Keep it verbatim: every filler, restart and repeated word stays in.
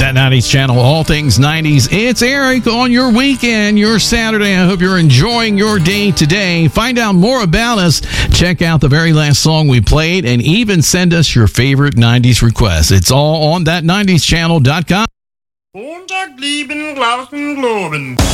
that nineties channel, all things nineties. It's Eric on your weekend, your Saturday. I hope you're enjoying your day today. Find out more about us. Check out the very last song we played and even send us your favorite nineties requests. It's all on that nineties channel dot com. Montag lieben Glauben, Globen.